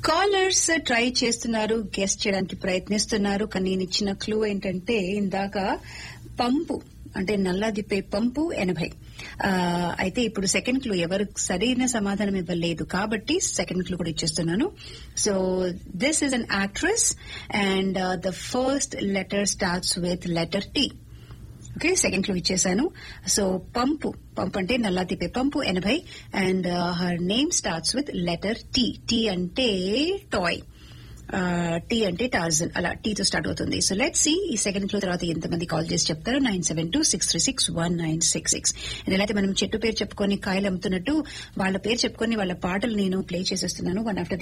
Callers try చేస్తున్నారు, guest చేయడానికి ప్రయత్నిస్తున్నారు. కానీ నేను ఇచ్చిన క్లూ ఏంటంటే ఇందాక పంపు అంటే నల్లా దిప్పే పంపు 80. అయితే ఇప్పుడు సెకండ్ క్లూ ఎవరు సరైన సమాధానం ఇవ్వలేదు కాబట్టి సెకండ్ క్లూ కూడా ఇచ్చేస్తున్నాను. So this is an actress and the first letter starts with letter T. Okay, second clue ఇచ్చేసాను. సో పంపు అంటే నల్లా తిప్పే పంపు 80 and her name starts with letter T. Tea అంటే టాయ్, టీ అంటే టార్జన్, అలా టీతో స్టార్ట్ అవుతుంది. సో లెట్స్ సీ ఈ second clue తర్వాత ఎంతమంది కాల్ చేసి చెప్తారు. 972-636-1966. ఇదైతే మనం చెట్టు పేరు చెప్పుకొని కాయలు అమ్ముతున్నట్టు వాళ్ళ పేరు చెప్పుకొని వాళ్ళ పాటలు నేను ప్లే చేసేస్తున్నాను వన్ ఆఫ్టర్